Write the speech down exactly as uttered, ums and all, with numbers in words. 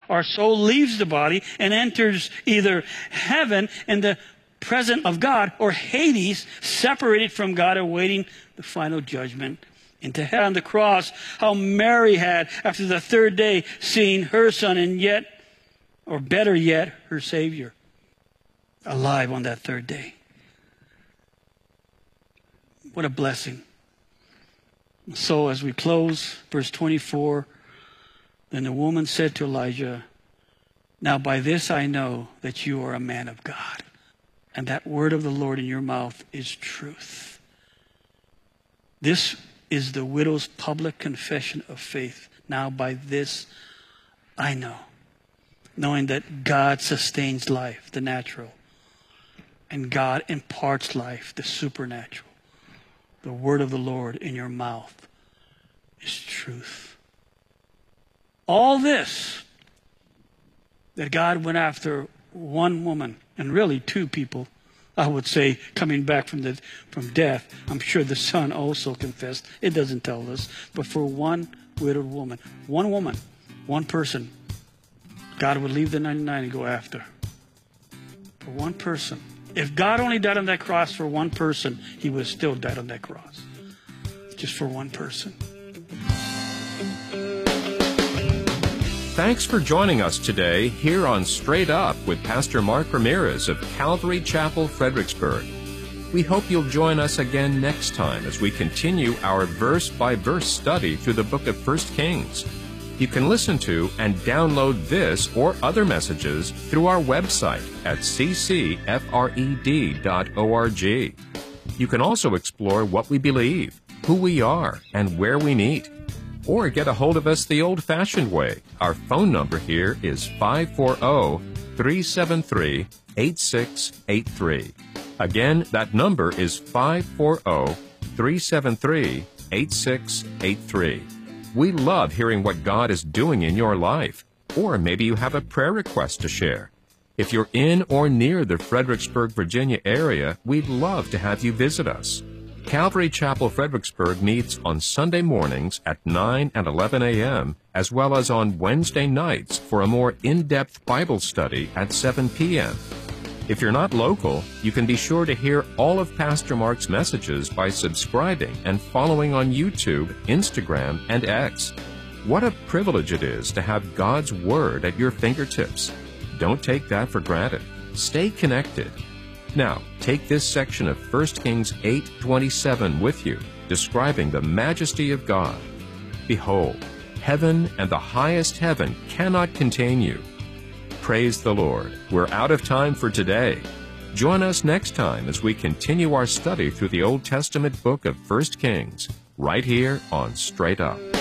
our soul leaves the body and enters either heaven in the presence of God, or Hades, separated from God, awaiting the final judgment into hell. On the cross, how Mary had, after the third day, seen her son, and yet, or better yet, her Savior, alive on that third day. What a blessing. So as we close, verse twenty-four, then the woman said to Elijah, now by this I know that you are a man of God, and that word of the Lord in your mouth is truth. This is the widow's public confession of faith. Now by this I know, knowing that God sustains life, the natural, and God imparts life, the supernatural. The word of the Lord in your mouth is truth. All this, that God went after one woman, and really two people, I would say, coming back from the from death. I'm sure the son also confessed. It doesn't tell us. But for one widowed woman, one woman, one person, God would leave the ninety-nine and go after. For one person. If God only died on that cross for one person, he would have still died on that cross. Just for one person. Thanks for joining us today here on Straight Up with Pastor Mark Ramirez of Calvary Chapel, Fredericksburg. We hope you'll join us again next time as we continue our verse-by-verse study through the book of First Kings. You can listen to and download this or other messages through our website at c c f r e d dot org. You can also explore what we believe, who we are, and where we meet. Or get a hold of us the old-fashioned way. Our phone number here is five four zero, three seven three, eight six eight three. Again, that number is five four zero, three seven three, eight six eight three. We love hearing what God is doing in your life. Or maybe you have a prayer request to share. If you're in or near the Fredericksburg, Virginia area, we'd love to have you visit us. Calvary Chapel, Fredericksburg meets on Sunday mornings at nine and eleven a m, as well as on Wednesday nights for a more in-depth Bible study at seven p m If you're not local, you can be sure to hear all of Pastor Mark's messages by subscribing and following on YouTube, Instagram, and X. What a privilege it is to have God's Word at your fingertips. Don't take that for granted. Stay connected. Now, take this section of First Kings eight twenty-seven with you, describing the majesty of God. Behold, heaven and the highest heaven cannot contain you. Praise the Lord. We're out of time for today. Join us next time as we continue our study through the Old Testament book of First Kings, right here on Straight Up.